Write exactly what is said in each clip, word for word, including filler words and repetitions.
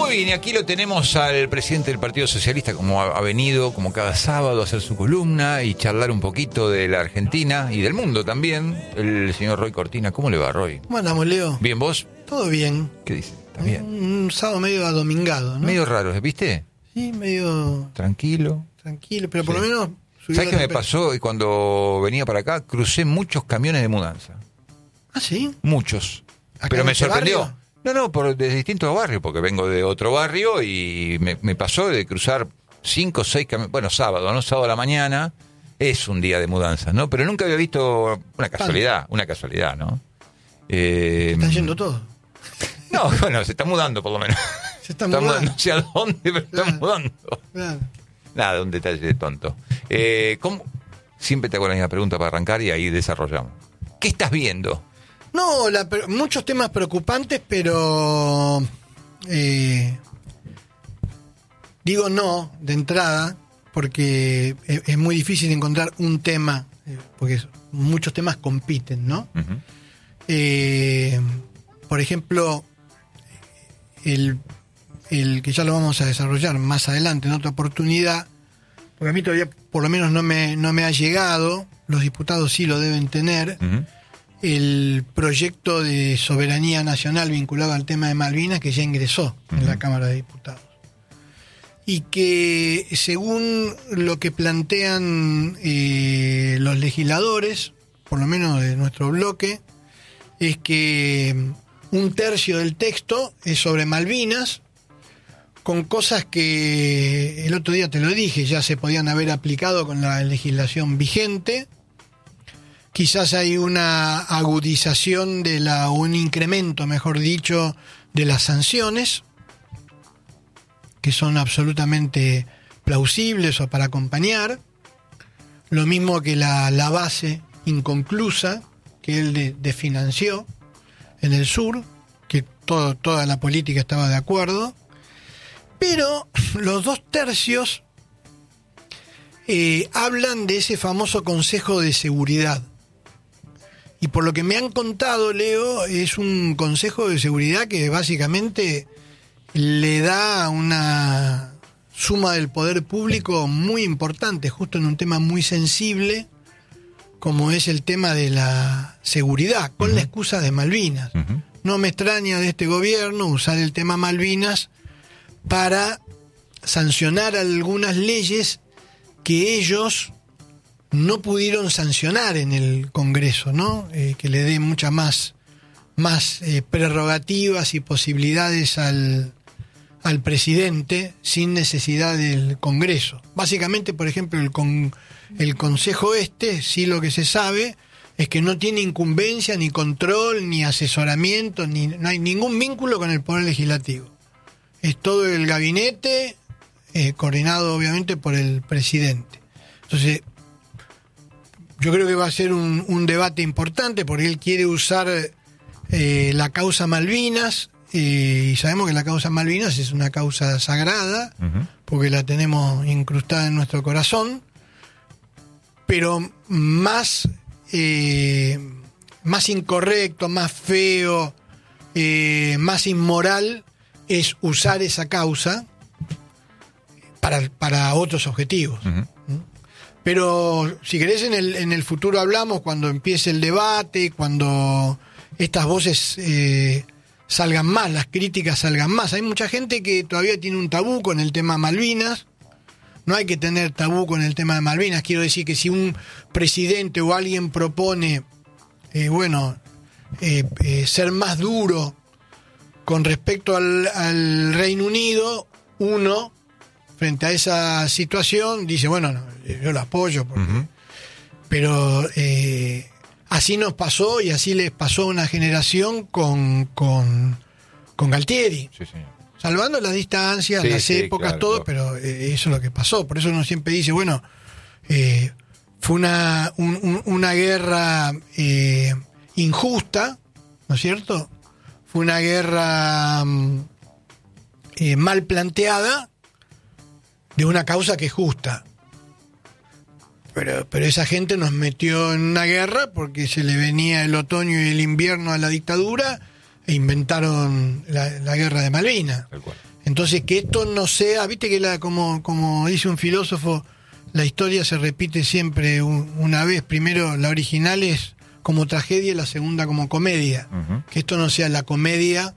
Muy bien, y aquí lo tenemos al presidente del Partido Socialista, como ha, ha venido, como cada sábado, a hacer su columna y charlar un poquito de la Argentina y del mundo también, el señor Roy Cortina. ¿Cómo le va, Roy? ¿Cómo andamos, Leo? ¿Bien vos? Todo bien. ¿Qué dice? ¿Está bien? Un, un sábado medio adomingado, ¿no? Medio raro, ¿viste? Sí, medio Tranquilo. tranquilo, pero por Sí. lo menos... subió ¿Sabes la qué me temperatura. pasó? Y cuando venía para acá, crucé muchos camiones de mudanza. ¿Ah, sí? Muchos. ¿Acá Pero en me este sorprendió. barrio? No, no, por, de distintos barrios, porque vengo de otro barrio y me, me pasó de cruzar cinco o seis camiones. Bueno, sábado, ¿no? Sábado a la mañana es un día de mudanza, ¿no? Pero nunca había visto una casualidad, una casualidad, ¿no? Eh, Están yendo todos. No, bueno, se está mudando por lo menos. Se están Está mudando. No sé a dónde, pero está Claro. mudando. Claro. Nada, un detalle de tonto. Eh, ¿cómo? Siempre te hago la misma pregunta para arrancar y ahí desarrollamos. ¿Qué estás viendo? No, la, pero- muchos temas preocupantes, pero... eh, digo no, de entrada, porque es, es muy difícil encontrar un tema, eh, porque es- muchos temas compiten, ¿no? Uh-huh. Eh, por ejemplo, el, el que ya lo vamos a desarrollar más adelante en otra oportunidad, porque a mí todavía por lo menos no me, no me ha llegado, los diputados sí lo deben tener, Uh-huh. el proyecto de soberanía nacional vinculado al tema de Malvinas que ya ingresó en Ujú. la Cámara de Diputados. Y que según lo que plantean eh, los legisladores, por lo menos de nuestro bloque, es que un tercio del texto es sobre Malvinas, con cosas que el otro día te lo dije, ya se podían haber aplicado con la legislación vigente. Quizás hay una agudización de la, o un incremento, mejor dicho, de las sanciones, que son absolutamente plausibles o para acompañar. Lo mismo que la, la base inconclusa que él de- desfinanció en el sur, que todo, toda la política estaba de acuerdo. Pero los dos tercios eh, hablan de ese famoso Consejo de Seguridad. Y por lo que me han contado, Leo, es un consejo de seguridad que básicamente le da una suma del poder público muy importante, justo en un tema muy sensible, como es el tema de la seguridad, con Ujú. la excusa de Malvinas. Uh-huh. No me extraña de este gobierno usar el tema Malvinas para sancionar algunas leyes que ellos no pudieron sancionar en el Congreso, ¿no? Eh, que le dé muchas más, más eh, prerrogativas y posibilidades al, al presidente sin necesidad del Congreso. Básicamente, por ejemplo, el, con, el Consejo este, sí lo que se sabe es que no tiene incumbencia, ni control, ni asesoramiento, ni, no hay ningún vínculo con el Poder Legislativo. Es todo el gabinete, eh, coordinado obviamente por el presidente. Entonces, yo creo que va a ser un, un debate importante porque él quiere usar eh, la causa Malvinas eh, y sabemos que la causa Malvinas es una causa sagrada Uh-huh. porque la tenemos incrustada en nuestro corazón, pero más, eh, más incorrecto, más feo, eh, más inmoral es usar esa causa para, para otros objetivos. Uh-huh. Pero si querés en el, en el futuro hablamos cuando empiece el debate, cuando estas voces eh, salgan más, las críticas salgan más. Hay mucha gente que todavía tiene un tabú con el tema Malvinas. No hay que tener tabú con el tema de Malvinas. Quiero decir que si un presidente o alguien propone, eh, bueno, eh, eh, ser más duro con respecto al, al Reino Unido, uno, frente a esa situación, dice, bueno, no, yo lo apoyo, porque, Uh-huh. pero eh, así nos pasó y así les pasó a una generación con, con, con Galtieri. Sí, señor. Salvando las distancias, Sí, las sí, épocas, claro, todo, claro. pero eh, eso es lo que pasó. Por eso uno siempre dice, bueno, eh, fue una, un- un- una guerra eh, injusta, ¿no es cierto? Fue una guerra mm, eh, mal planteada de una causa que es justa. Pero, pero esa gente nos metió en una guerra porque se le venía el otoño y el invierno a la dictadura e inventaron la, la guerra de Malvinas. Tal cual. Entonces, que esto no sea, viste que la, como, como dice un filósofo, la historia se repite siempre un, una vez. Primero, la original es como tragedia y la segunda como comedia. Uh-huh. Que esto no sea la comedia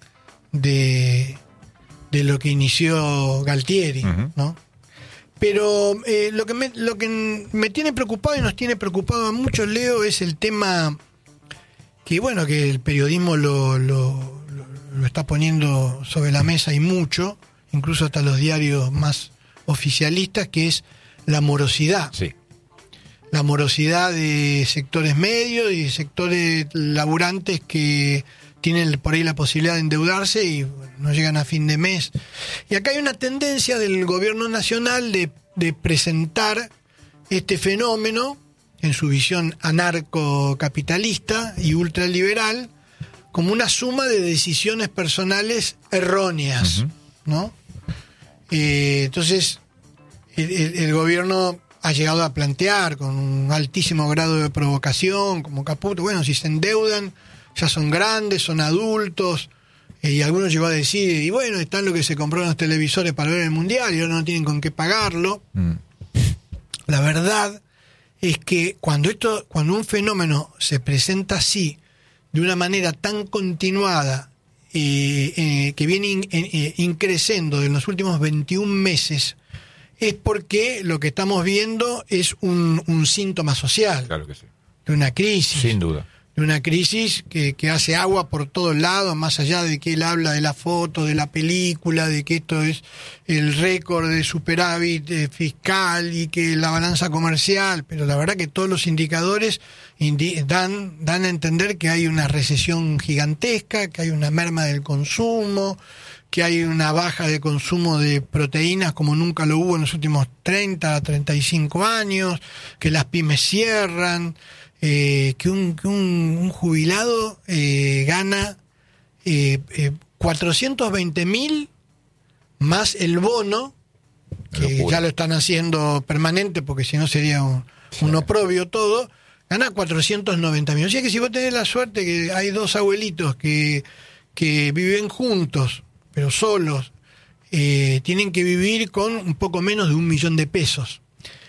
de, de lo que inició Galtieri, uh-huh. ¿no? Pero eh, lo que me, lo que me tiene preocupado y nos tiene preocupado a muchos, Leo, es el tema que, bueno, que el periodismo lo, lo, lo, lo está poniendo sobre la mesa y mucho, incluso hasta los diarios más oficialistas, que es la morosidad. Sí. La morosidad de sectores medios y sectores laburantes que tienen por ahí la posibilidad de endeudarse y bueno, no llegan a fin de mes. Y acá hay una tendencia del gobierno nacional de, de presentar este fenómeno en su visión anarcocapitalista y ultraliberal como una suma de decisiones personales erróneas, uh-huh. ¿no? Eh, entonces, el, el, el gobierno ha llegado a plantear con un altísimo grado de provocación, como Caputo, bueno, si se endeudan, ya son grandes, son adultos, eh, y algunos llegó a decir, y bueno, están lo que se compraron los televisores para ver el Mundial y ahora no tienen con qué pagarlo. Mm. La verdad es que cuando esto, cuando un fenómeno se presenta así, de una manera tan continuada, eh, eh, que viene in, eh, increciendo en los últimos veintiún meses, es porque lo que estamos viendo es un, un síntoma social. Claro que sí. De una crisis. Sin duda. De una crisis que, que hace agua por todos lados, más allá de que él habla de la foto, de la película, de que esto es el récord de superávit eh, fiscal y que la balanza comercial, pero la verdad que todos los indicadores indi- dan, dan a entender que hay una recesión gigantesca, que hay una merma del consumo, que hay una baja de consumo de proteínas como nunca lo hubo en los últimos treinta a treinta y cinco años, que las pymes cierran, eh, que, un, que un, un jubilado eh, gana eh, eh, cuatrocientos veinte mil más el bono, que ya lo están haciendo permanente porque si no sería un, un oprobio todo, gana cuatrocientos noventa mil. O sea que si vos tenés la suerte que hay dos abuelitos que, que viven juntos, pero solos, eh, tienen que vivir con un poco menos de un millón de pesos.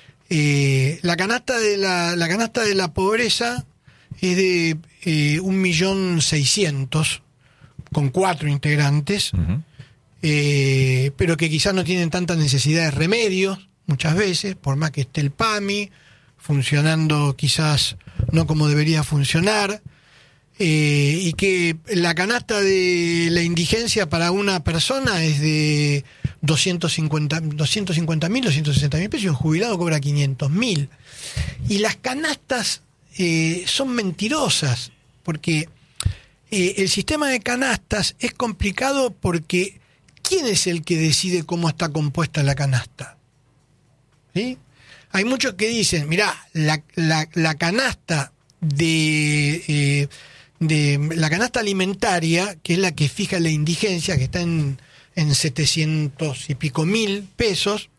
Eh, la canasta de la, la canasta de la pobreza es de eh, un millón seiscientos, con cuatro integrantes, uh-huh. eh, pero que quizás no tienen tanta necesidad de remedios, muchas veces, por más que esté el PAMI, funcionando quizás no como debería funcionar. Eh, y que la canasta de la indigencia para una persona es de doscientos cincuenta mil, doscientos sesenta mil pesos y un jubilado cobra quinientos mil. Y las canastas eh, son mentirosas, porque eh, el sistema de canastas es complicado porque ¿quién es el que decide cómo está compuesta la canasta? ¿Sí? Hay muchos que dicen, mirá, la, la, la canasta de... Eh, de la canasta alimentaria, que es la que fija la indigencia, que está en, en setecientos y pico mil pesos,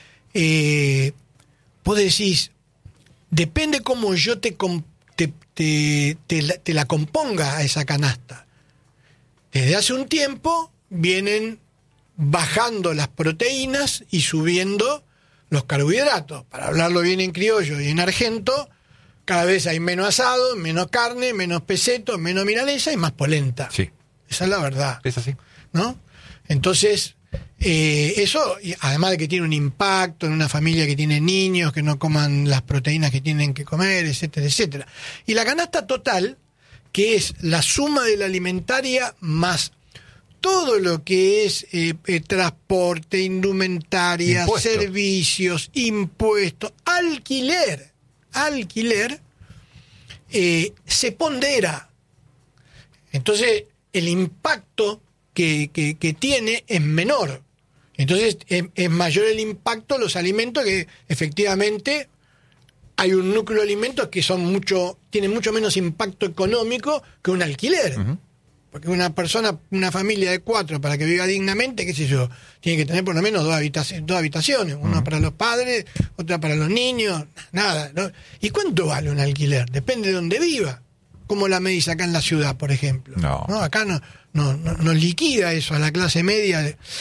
eh, vos decís, depende cómo yo te, te, te, te, la, te la componga a esa canasta. Desde hace un tiempo vienen bajando las proteínas y subiendo los carbohidratos. Para hablarlo bien en criollo y en argento, cada vez hay menos asado, menos carne, menos peseto, menos milanesa y más polenta. Sí. Esa es la verdad. Es así. ¿No? Entonces, eh, eso, además de que tiene un impacto en una familia que tiene niños, que no coman las proteínas que tienen que comer, etcétera, etcétera. Y la canasta total, que es la suma de la alimentaria más todo lo que es eh, eh, transporte, indumentaria, Impuesto. servicios, impuestos, alquiler. alquiler, eh, se pondera. Entonces, el impacto que, que, que tiene es menor. Entonces, es, es mayor el impacto de los alimentos que efectivamente hay un núcleo de alimentos que son mucho, tienen mucho menos impacto económico que un alquiler. Uh-huh. Porque una persona, una familia de cuatro, para que viva dignamente, qué sé yo, tiene que tener por lo menos dos habitaciones, dos habitaciones, una uh-huh. para los padres, otra para los niños, nada, ¿no? ¿Y cuánto vale un alquiler? Depende de dónde viva. ¿Cómo la medís acá en la ciudad, por ejemplo? No. ¿No? Acá no, no, no, nos liquida eso a la clase media.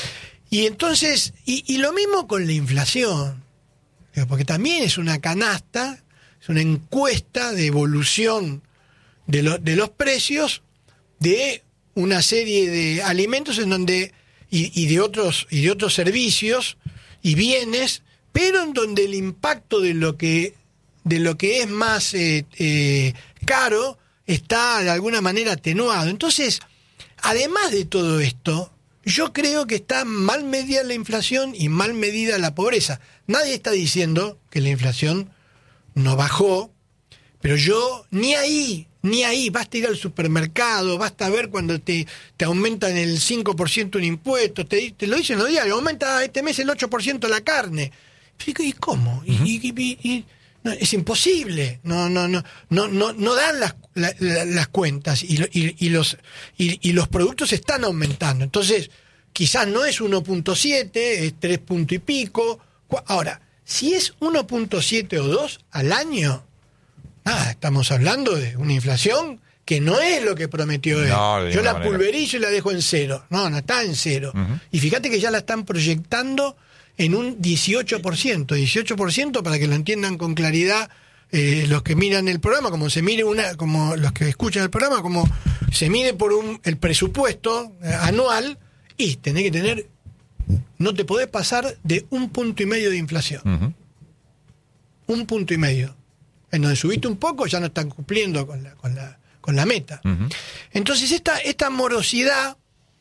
Y entonces, y, y lo mismo con la inflación, porque también es una canasta, es una encuesta de evolución de, lo, de los precios de una serie de alimentos en donde y, y de otros y de otros servicios y bienes, pero en donde el impacto de lo que de lo que es más eh, eh, caro está de alguna manera atenuado. Entonces, además de todo esto, yo creo que está mal medida la inflación y mal medida la pobreza. Nadie está diciendo que la inflación no bajó, pero yo ni ahí, ni ahí, basta ir al supermercado, basta ver cuando te, te aumentan el cinco por ciento un impuesto, te, te lo dicen los diarios, aumenta este mes el ocho por ciento la carne. ¿Y cómo? Uh-huh. y, y, y, y, no, es imposible, no, no, no, no, no, no dan las, la, la, las cuentas y, y, y los y, y los productos están aumentando. Entonces, quizás no es uno punto siete, es tres punto y pico. Ahora, si es uno punto siete o dos al año, nada, estamos hablando de una inflación que no es lo que prometió él. No, yo la manera. pulverizo y la dejo en cero. No, no está en cero. Uh-huh. Y fíjate que ya la están proyectando en un dieciocho por ciento. dieciocho por ciento, para que lo entiendan con claridad eh, los que miran el programa, como se mire una, como los que escuchan el programa, como se mide por un el presupuesto eh, anual, y tenés que tener, no te podés pasar de un punto y medio de inflación. Uh-huh. Un punto y medio. En donde subiste un poco, ya no están cumpliendo con la, con la, con la meta. Uh-huh. Entonces, esta, esta morosidad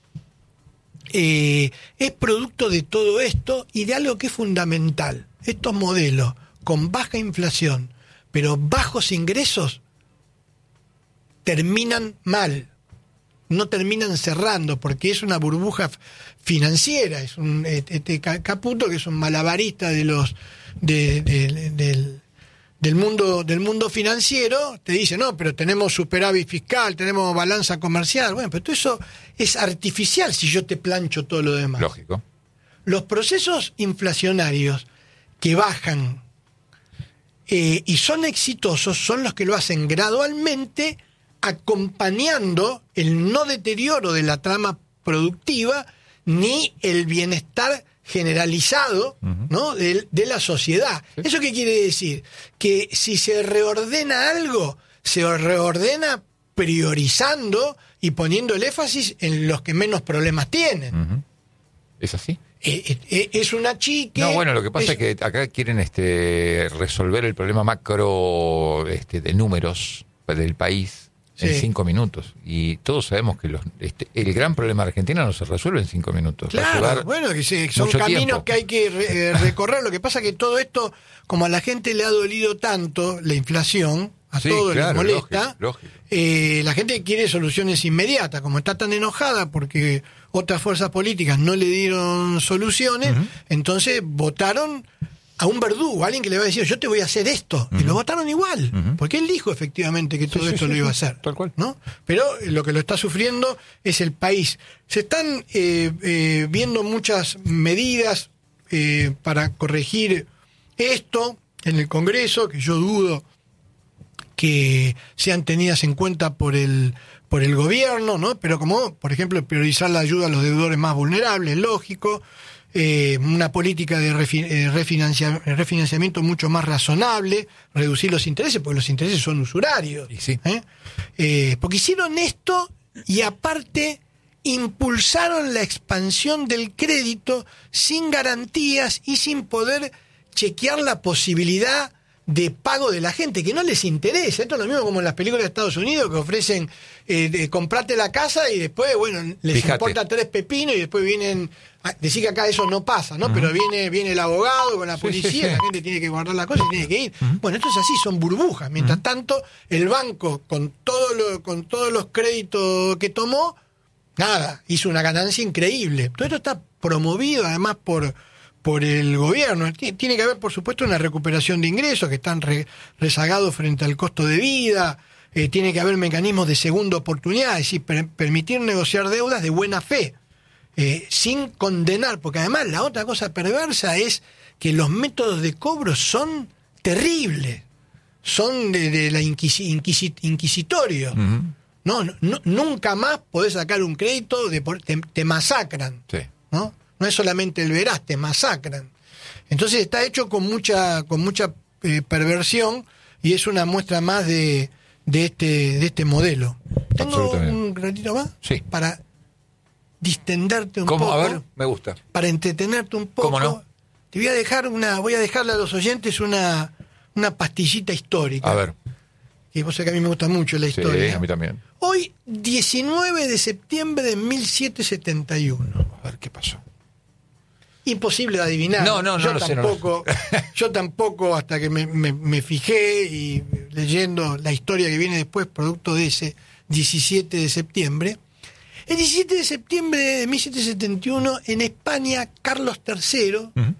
Eh, es producto de todo esto y de algo que es fundamental. Estos modelos con baja inflación, pero bajos ingresos, terminan mal, no terminan cerrando, porque es una burbuja financiera. Es un este Caputo, que es un malabarista de los de, de, de, del del mundo del mundo financiero, te dice, no, pero tenemos superávit fiscal, tenemos balanza comercial. Bueno, pero todo eso es artificial si yo te plancho todo lo demás. Lógico. Los procesos inflacionarios que bajan eh, y son exitosos son los que lo hacen gradualmente, acompañando el no deterioro de la trama productiva ni el bienestar generalizado, uh-huh, ¿no? de, de la sociedad. ¿Sí? ¿Eso qué quiere decir? Que si se reordena algo, se reordena priorizando y poniendo el énfasis en los que menos problemas tienen. Uh-huh. ¿Es así? Eh, eh, es una chique... No, bueno, lo que pasa es, es que acá quieren este resolver el problema macro este, de números del país en sí. cinco minutos. Y todos sabemos que los, este, el gran problema de Argentina no se resuelve en cinco minutos. Claro, bueno, que sí, son caminos tiempo. que hay que re, eh, recorrer. Lo que pasa es que todo esto, como a la gente le ha dolido tanto la inflación, a sí, todos claro, les molesta, lógico, lógico. Eh, la gente quiere soluciones inmediatas. Como está tan enojada porque otras fuerzas políticas no le dieron soluciones, uh-huh, entonces votaron a un verdugo, a alguien que le va a decir, yo te voy a hacer esto, uh-huh, y lo votaron igual, uh-huh, porque él dijo efectivamente que todo sí, esto sí, lo iba a hacer, tal cual, ¿no? Pero lo que lo está sufriendo es el país. Se están eh, eh, viendo muchas medidas eh, para corregir esto en el Congreso, que yo dudo que sean tenidas en cuenta por el por el gobierno, ¿no? Pero como, por ejemplo, priorizar la ayuda a los deudores más vulnerables, lógico. Eh, una política de refi- eh, refinancia- refinanciamiento mucho más razonable, reducir los intereses, porque los intereses son usurarios. Y sí. ¿eh? Eh, porque hicieron esto y aparte impulsaron la expansión del crédito sin garantías y sin poder chequear la posibilidad de pago de la gente, que no les interesa. Esto es lo mismo como en las películas de Estados Unidos, que ofrecen eh, de, comprate la casa y después, bueno, les Fíjate. importa tres pepinos y después vienen a decir que acá eso no pasa, ¿no? Uh-huh. Pero viene viene el abogado con la policía, sí, sí, sí. La gente tiene que guardar la cosa y tiene que ir. Uh-huh. Bueno, esto es así, son burbujas. Mientras uh-huh. tanto, el banco, con todo lo, con todos los créditos que tomó, nada, hizo una ganancia increíble. Todo esto está promovido además por por el gobierno. Tiene que haber, por supuesto, una recuperación de ingresos que están re, rezagados frente al costo de vida. Eh, tiene que haber mecanismos de segunda oportunidad, es decir, per, permitir negociar deudas de buena fe, eh, sin condenar, porque además la otra cosa perversa es que los métodos de cobro son terribles, son de, de la inquisi, inquisi, inquisitorio. Uh-huh. No, no, nunca más podés sacar un crédito, de, te, te masacran. Sí. ¿No? no es solamente el verás, te masacran. Entonces está hecho con mucha, con mucha eh, perversión y es una muestra más de, de este, de este modelo. ¿Tengo un ratito más? Sí. Para distenderte un ¿Cómo? poco. A ver, me gusta. Para entretenerte un poco. ¿Cómo no? Te voy a dejar una, voy a dejarle a los oyentes una, una pastillita histórica. A ver. Que vos sabés que a mí me gusta mucho la historia. Sí, a mí también. Hoy, diecinueve de septiembre de mil setecientos setenta y uno. A ver qué pasó. Imposible de adivinar. No, no, no yo lo sé, tampoco, no lo sé. Yo tampoco, hasta que me, me, me fijé y leyendo la historia que viene después, producto de ese diecisiete de septiembre. El diecisiete de septiembre de mil setecientos setenta y uno, en España, Carlos tercero, uh-huh.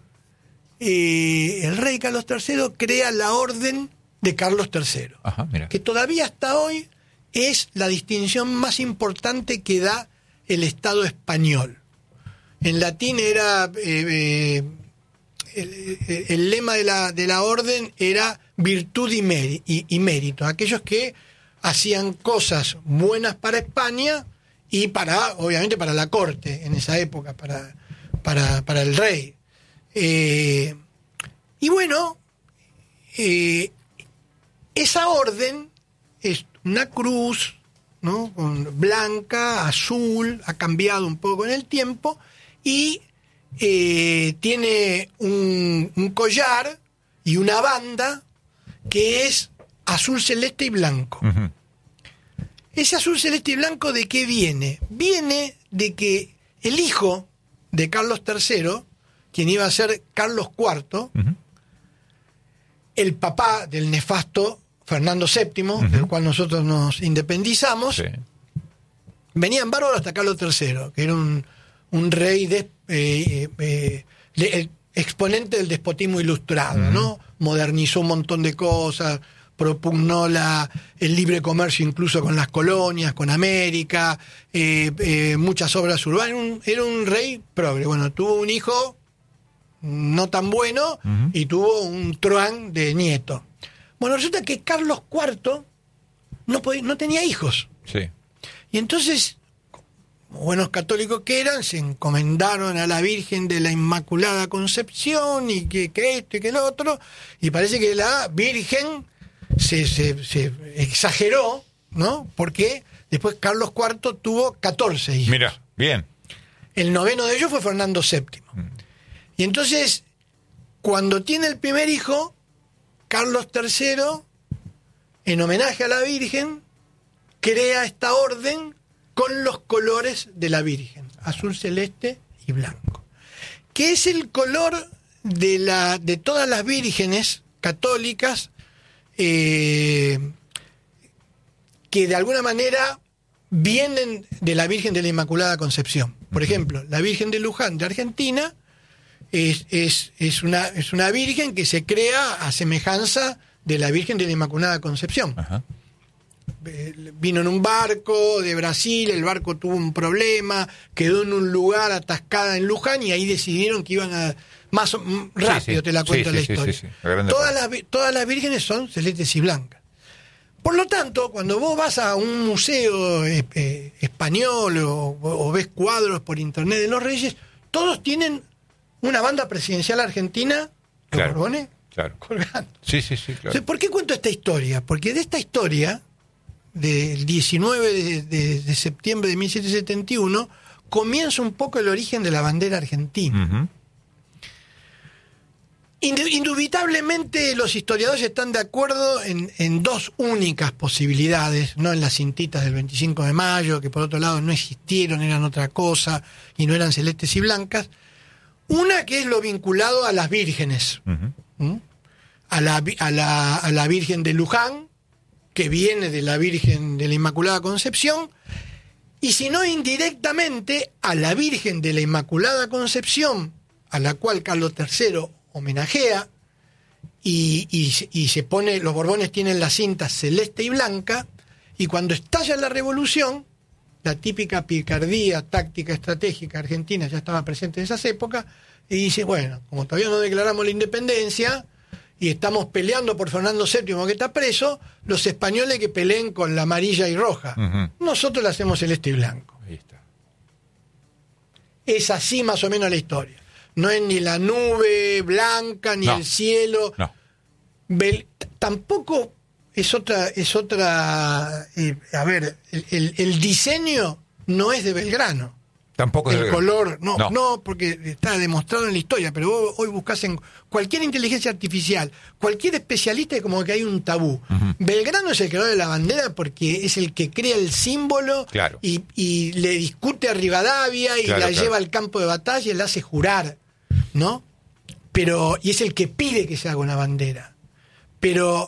eh, el rey Carlos tercero, crea la Orden de Carlos tercero. Ajá, mira. Que todavía hasta hoy es la distinción más importante que da el Estado español. En latín era eh, eh, el, el lema de la, de la orden era virtud y, meri, y, y mérito. Aquellos que hacían cosas buenas para España y para, obviamente, para la corte en esa época, para, para, para el rey. Eh, y bueno, eh, esa orden es una cruz, ¿no? Con blanca, azul, ha cambiado un poco en el tiempo. Y eh, tiene un, un collar y una banda que es azul, celeste y blanco. Uh-huh. Ese azul, celeste y blanco, ¿de qué viene? Viene de que el hijo de Carlos tercero, quien iba a ser Carlos cuarto, uh-huh. el papá del nefasto Fernando séptimo, uh-huh. del cual nosotros nos independizamos, sí. venía en bárbaro hasta Carlos tercero, que era un un rey de, eh, eh, de, exponente del despotismo ilustrado, uh-huh. ¿no? Modernizó un montón de cosas, propugnó la, el libre comercio incluso con las colonias, con América, eh, eh, muchas obras urbanas. Era un, era un rey progre. Bueno, tuvo un hijo no tan bueno uh-huh. y tuvo un truán de nieto. Bueno, resulta que Carlos cuarto no, podía, no tenía hijos. Sí. Y entonces, buenos católicos que eran, se encomendaron a la Virgen de la Inmaculada Concepción y que, que esto y que lo otro, y parece que la Virgen se, se, se exageró, ¿no? Porque después Carlos cuarto tuvo catorce hijos. Mira, bien. El noveno de ellos fue Fernando séptimo. Mm. Y entonces, cuando tiene el primer hijo, Carlos tercero, en homenaje a la Virgen, crea esta orden con los colores de la Virgen, azul, celeste y blanco, que es el color de la de todas las vírgenes católicas eh, que de alguna manera vienen de la Virgen de la Inmaculada Concepción. Por ejemplo, la Virgen de Luján de Argentina es, es, es, una, es una virgen que se crea a semejanza de la Virgen de la Inmaculada Concepción. Ajá. Vino en un barco de Brasil, el barco tuvo un problema, quedó en un lugar atascada en Luján y ahí decidieron que iban a... Más rápido sí, sí. te la cuento sí, la sí, historia. Sí, sí, sí. Todas, las, todas las vírgenes son celestes y blancas. Por lo tanto, cuando vos vas a un museo eh, eh, español o, o ves cuadros por internet de los reyes, todos tienen una banda presidencial argentina, los claro, Borbones, claro. colgando. Sí, sí, sí, claro. O sea, ¿por qué cuento esta historia? Porque de esta historia, del diecinueve de, de, de septiembre de mil setecientos setenta y uno, comienza un poco el origen de la bandera argentina. Uh-huh. Indubitablemente los historiadores están de acuerdo en, en dos únicas posibilidades, no en las cintitas del veinticinco de mayo, que por otro lado no existieron, eran otra cosa y no eran celestes y blancas. Una que es lo vinculado a las vírgenes, uh-huh. ¿Mm? a, la, a, la, a la Virgen de Luján, que viene de la Virgen de la Inmaculada Concepción, y si no indirectamente a la Virgen de la Inmaculada Concepción, a la cual Carlos tercero homenajea, y, y, y se pone, los Borbones tienen la cinta celeste y blanca, y cuando estalla la revolución, la típica picardía táctica estratégica argentina ya estaba presente en esas épocas, y dice, bueno, como todavía no declaramos la independencia, y estamos peleando por Fernando séptimo que está preso, los españoles que peleen con la amarilla y roja. Uh-huh. Nosotros le hacemos celeste y blanco. Ahí está. es así más o menos la historia. No es ni la nube blanca, ni no. el cielo. No. Bel, tampoco es otra, es otra, eh, a ver, el, el, el diseño no es de Belgrano. Tampoco es el de color, no, no, no, porque está demostrado en la historia, pero vos hoy buscás en cualquier inteligencia artificial, cualquier especialista, es como que hay un tabú. Uh-huh. Belgrano es el creador de la bandera porque es el que crea el símbolo, claro. y, y le discute a Rivadavia y claro, la claro. lleva al campo de batalla y la hace jurar, ¿no? Pero, y es el que pide que se haga una bandera. Pero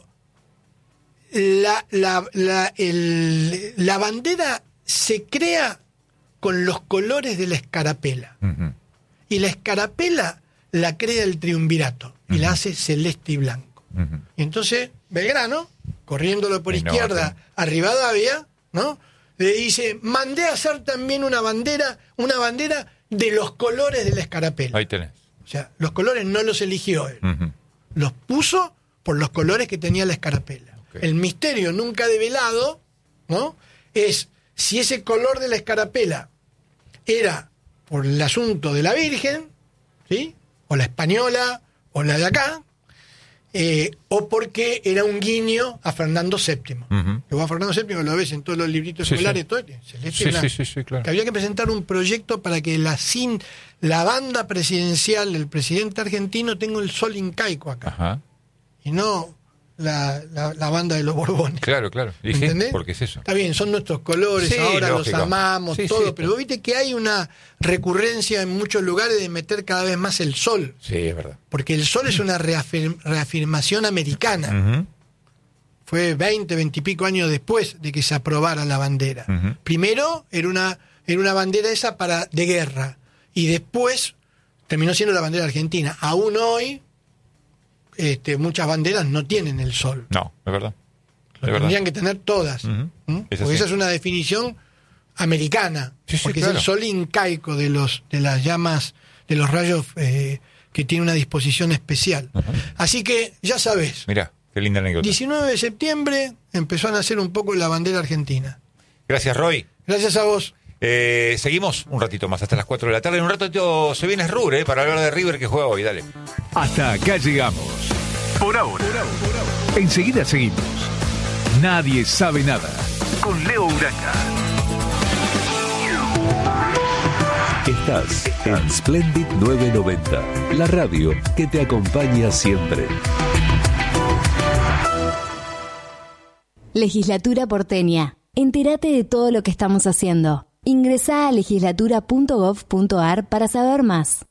la, la, la, el, la bandera se crea con los colores de la escarapela. Uh-huh. Y la escarapela la crea el triunvirato y uh-huh. la hace celeste y blanco. Uh-huh. Y entonces Belgrano, corriéndolo por y izquierda no, a Rivadavia, ¿no? Le dice, mandé a hacer también una bandera, una bandera de los colores de la escarapela. Ahí tenés. O sea, los colores no los eligió él. Uh-huh. Los puso por los colores que tenía la escarapela. Okay. El misterio nunca develado, ¿no? Es si ese color de la escarapela era por el asunto de la Virgen, ¿sí? O la española, o la de acá, eh, o porque era un guiño a Fernando séptimo. Uh-huh. Que vos a Fernando séptimo lo ves en todos los libritos sí, escolares, sí. todo, celeste sí, sí, sí, sí, claro. Que había que presentar un proyecto para que la, sin, la banda presidencial del presidente argentino tenga el sol incaico acá. Ajá. Y no la, la, la banda de los Borbones. Claro, claro. ¿Y ¿entendés? Sí, porque es eso. Está bien, son nuestros colores, sí, ahora lógico. Los amamos, sí, todo, sí, pero viste que hay una recurrencia en muchos lugares de meter cada vez más el sol. Sí, es verdad. Porque el sol es una reafirm, reafirmación americana. Uh-huh. Fue veinte, veinte y pico años después de que se aprobara la bandera. Uh-huh. Primero era una, era una bandera esa para de guerra, y después terminó siendo la bandera argentina. Aún hoy Este, muchas banderas no tienen el sol. No, es verdad. Lo es tendrían verdad. que tener todas. Uh-huh. ¿Mm? Es porque esa es una definición americana. Sí, sí, porque claro. es el sol incaico de los de las llamas, de los rayos eh, que tiene una disposición especial. Uh-huh. Así que ya sabes. Mirá, qué linda anécdota. diecinueve de septiembre empezó a nacer un poco la bandera argentina. Gracias, Roy. Gracias a vos. Eh, seguimos un ratito más, hasta las cuatro de la tarde. En un ratito se viene Rure eh, para hablar de River que juega hoy. Dale. Hasta acá llegamos. Por ahora. Por ahora, por ahora. Enseguida seguimos. Nadie sabe nada. Con Leo Uranga. Estás en Splendid novecientos noventa, la radio que te acompaña siempre. Legislatura porteña. Entérate de todo lo que estamos haciendo. Ingresá a legislatura punto gov punto ar para saber más.